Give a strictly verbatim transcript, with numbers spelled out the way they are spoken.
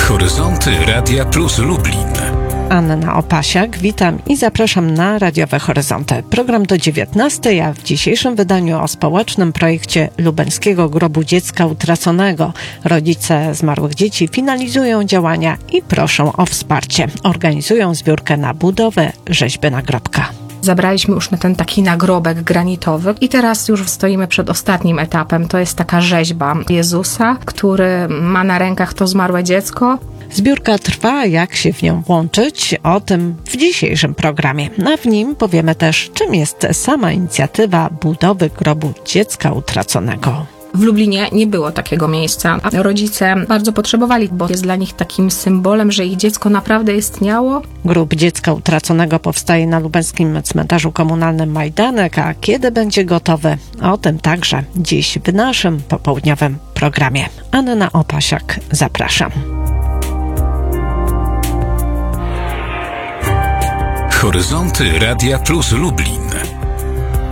Horyzonty Radia Plus Lublin. Anna Opasiak, witam i zapraszam na radiowe Horyzonty. Program do dziewiętnastej, a w dzisiejszym wydaniu o społecznym projekcie lubelskiego grobu dziecka utraconego. Rodzice zmarłych dzieci finalizują działania i proszą o wsparcie. Organizują zbiórkę na budowę rzeźby nagrobka. Zabraliśmy już na ten taki nagrobek granitowy i teraz już stoimy przed ostatnim etapem. To jest taka rzeźba Jezusa, który ma na rękach to zmarłe dziecko. Zbiórka trwa, jak się w nią włączyć? O tym w dzisiejszym programie. A w nim powiemy też, czym jest sama inicjatywa budowy grobu dziecka utraconego. W Lublinie nie było takiego miejsca, a rodzice bardzo potrzebowali, bo jest dla nich takim symbolem, że ich dziecko naprawdę istniało. Grób dziecka utraconego powstaje na lubelskim cmentarzu komunalnym Majdanek, a kiedy będzie gotowy? O tym także dziś w naszym popołudniowym programie. Anna Opasiak, zapraszam. Horyzonty Radia Plus Lublin.